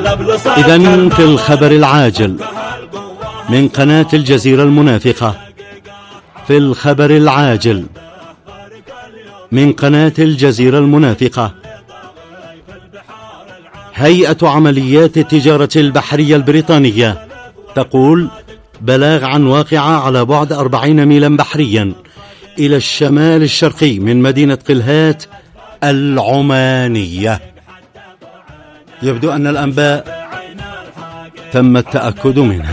إذن في الخبر العاجل من قناة الجزيرة المنافقة، في الخبر العاجل من قناة الجزيرة المنافقة: هيئة عمليات التجارة البحرية البريطانية تقول بلاغ عن واقعة على بعد 40 ميلا بحريا إلى الشمال الشرقي من مدينة قلهات العمانية. يبدو أن الأنباء تم التأكد منها.